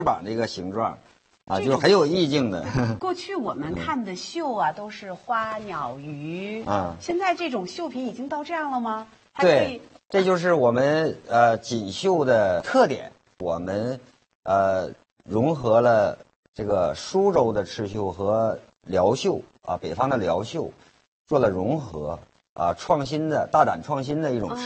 膀这个形状，啊，就是很有意境的。 过去我们看的绣啊，都是花鸟鱼啊，现在这种绣品已经到这样了吗？ 对，这就是我们锦绣的特点。我们融合了这个苏州的刺绣和辽绣啊，北方的辽绣，做了融合啊，大胆创新的一种。